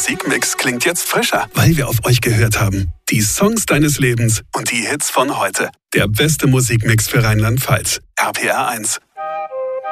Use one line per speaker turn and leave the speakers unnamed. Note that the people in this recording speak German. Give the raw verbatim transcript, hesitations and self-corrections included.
Musikmix klingt jetzt frischer, weil wir auf euch gehört haben. Die Songs deines Lebens und die Hits von heute. Der beste Musikmix für Rheinland-Pfalz. R P R eins.